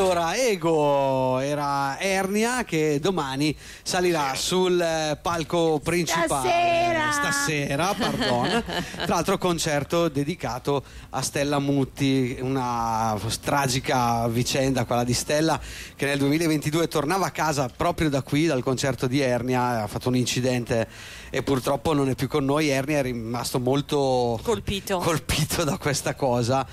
Allora, Ego era Ernia che domani salirà sul palco principale. Stasera, pardon. Tra l'altro concerto dedicato a Stella Mutti, una tragica vicenda quella di Stella, che nel 2022 tornava a casa proprio da qui, dal concerto di Ernia, ha fatto un incidente e purtroppo non è più con noi. Ernia è rimasto molto colpito da questa cosa.